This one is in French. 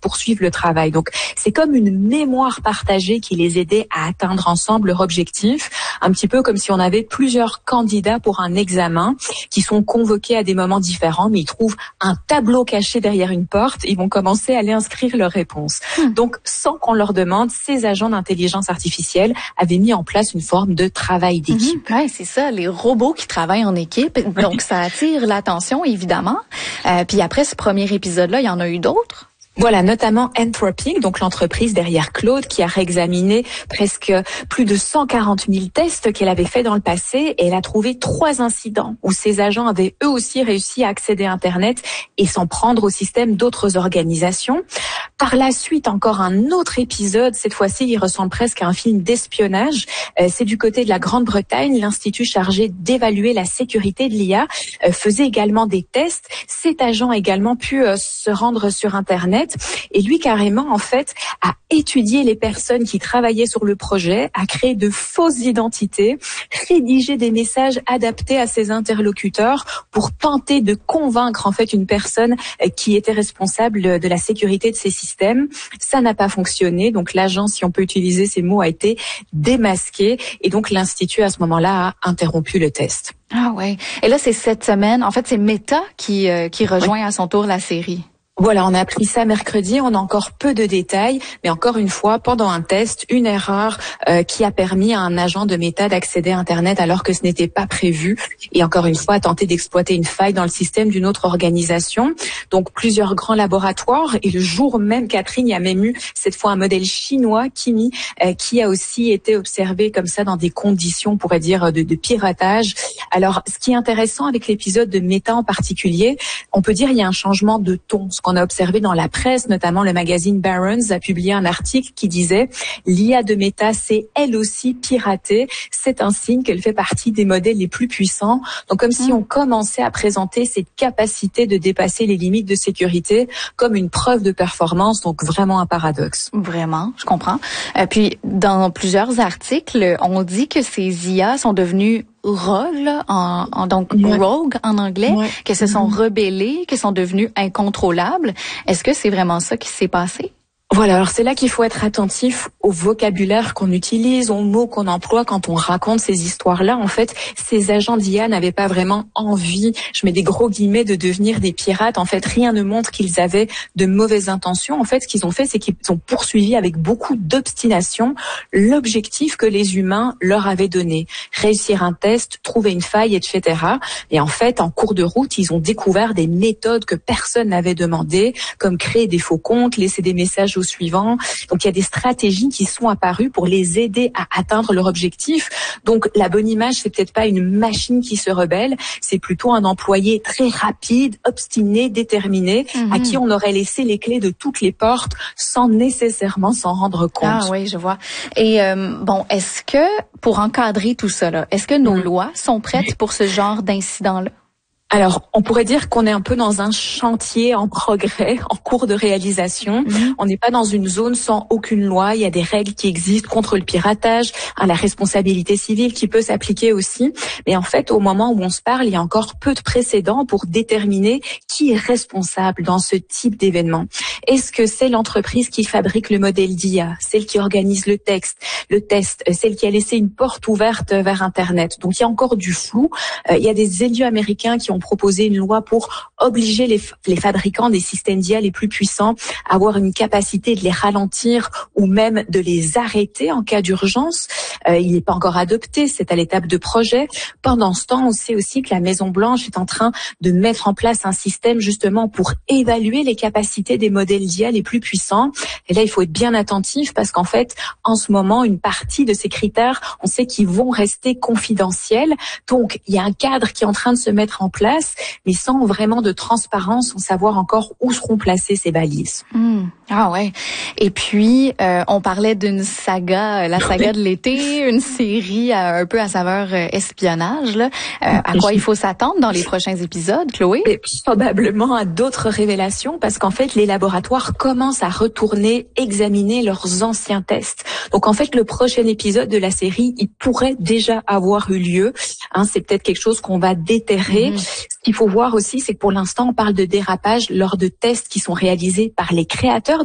poursuivre le travail. Donc, c'est comme une mémoire partagée qui les aidait à atteindre ensemble leur objectif, un petit peu comme si on avait plusieurs candidats pour un examen qui sont convoqués à des moments différents, mais ils trouvent un tableau caché derrière une porte, ils vont commencer à aller inscrire leurs réponses. Donc, sans qu'on leur demande, ces agents d'intelligence artificielle avaient mis en place une forme de travail d'équipe. Ouais, c'est ça, les robots qui travaillent en équipe. Donc, ça attire l'attention, évidemment. Puis après ce premier épisode-là, il y en a eu d'autres? Voilà, notamment Anthropic, donc l'entreprise derrière Claude, qui a réexaminé presque plus de 140 000 tests qu'elle avait fait dans le passé, et elle a trouvé 3 incidents où ces agents avaient eux aussi réussi à accéder à Internet et s'en prendre au système d'autres organisations. Par la suite, encore un autre épisode, cette fois-ci, il ressemble presque à un film d'espionnage. C'est du côté de la Grande-Bretagne, l'institut chargé d'évaluer la sécurité de l'IA faisait également des tests. Cet agent a également pu se rendre sur Internet. Et lui, carrément, en fait, a étudié les personnes qui travaillaient sur le projet, a créé de fausses identités, rédigé des messages adaptés à ses interlocuteurs pour tenter de convaincre, en fait, une personne qui était responsable de la sécurité de ces systèmes. Ça n'a pas fonctionné. Donc, l'agent, si on peut utiliser ces mots, a été démasqué. Et donc, l'Institut, à ce moment-là, a interrompu le test. Ah ouais. Et là, c'est cette semaine. En fait, c'est Meta qui rejoint à son tour la série. Voilà, on a appris ça mercredi, on a encore peu de détails, mais encore une fois, pendant un test, une erreur qui a permis à un agent de Meta d'accéder à Internet alors que ce n'était pas prévu, et encore une fois, a tenté d'exploiter une faille dans le système d'une autre organisation. Donc, plusieurs grands laboratoires, et le jour même, Catherine, il y a même eu cette fois un modèle chinois, Kimi, qui a aussi été observé comme ça dans des conditions, on pourrait dire, de piratage. Alors, ce qui est intéressant avec l'épisode de Meta en particulier, on peut dire il y a un changement de ton. On a observé dans la presse, notamment le magazine Barron's a publié un article qui disait l'IA de Meta s'est elle aussi piratée. C'est un signe qu'elle fait partie des modèles les plus puissants. Donc comme si on commençait à présenter cette capacité de dépasser les limites de sécurité comme une preuve de performance. Donc vraiment un paradoxe. Vraiment, je comprends. Puis dans plusieurs articles, on dit que ces IA sont devenus donc rogue en anglais, que se sont rebellés, que sont devenus incontrôlables. Est-ce que c'est vraiment ça qui s'est passé? Voilà, alors c'est là qu'il faut être attentif au vocabulaire qu'on utilise, aux mots qu'on emploie quand on raconte ces histoires-là. En fait, ces agents d'IA n'avaient pas vraiment envie, je mets des gros guillemets, de devenir des pirates. En fait, rien ne montre qu'ils avaient de mauvaises intentions. En fait, ce qu'ils ont fait, c'est qu'ils ont poursuivi avec beaucoup d'obstination l'objectif que les humains leur avaient donné. Réussir un test, trouver une faille, etc. Et en fait, en cours de route, ils ont découvert des méthodes que personne n'avait demandées, comme créer des faux comptes, laisser des messages au suivant. Donc, il y a des stratégies qui sont apparues pour les aider à atteindre leur objectif. Donc, la bonne image, c'est peut-être pas une machine qui se rebelle, c'est plutôt un employé très rapide, obstiné, déterminé, à qui on aurait laissé les clés de toutes les portes sans nécessairement s'en rendre compte. Ah oui, je vois. Et bon, est-ce que, pour encadrer tout ça, là, est-ce que nos lois sont prêtes pour ce genre d'incident-là? Alors, on pourrait dire qu'on est un peu dans un chantier en progrès, en cours de réalisation. On n'est pas dans une zone sans aucune loi. Il y a des règles qui existent contre le piratage, la responsabilité civile qui peut s'appliquer aussi. Mais en fait, au moment où on se parle, il y a encore peu de précédents pour déterminer qui est responsable dans ce type d'événement. Est-ce que c'est l'entreprise qui fabrique le modèle d'IA, celle qui organise le test, celle qui a laissé une porte ouverte vers Internet? Donc, il y a encore du flou. Il y a des élus américains qui ont proposé une loi pour obliger les fabricants des systèmes d'IA les plus puissants à avoir une capacité de les ralentir ou même de les arrêter en cas d'urgence. Il n'est pas encore adopté, c'est à l'étape de projet. Pendant ce temps, on sait aussi que la Maison-Blanche est en train de mettre en place un système justement pour évaluer les capacités des modèles d'IA les plus puissants. Et là, il faut être bien attentif parce qu'en fait, en ce moment, une partie de ces critères, on sait qu'ils vont rester confidentiels. Donc, il y a un cadre qui est en train de se mettre en place, mais sans vraiment de transparence, sans savoir encore où seront placées ces balises. Ah ouais. Et puis, on parlait d'une saga, la saga de l'été, une série un peu à saveur espionnage. Là. À quoi il faut s'attendre dans les prochains épisodes, Chloé? Et probablement à d'autres révélations, parce qu'en fait, les laboratoires commencent à retourner examiner leurs anciens tests. Donc en fait, le prochain épisode de la série, il pourrait déjà avoir eu lieu. C'est peut-être quelque chose qu'on va déterrer. Ce qu'il faut voir aussi, c'est que pour l'instant, on parle de dérapage lors de tests qui sont réalisés par les créateurs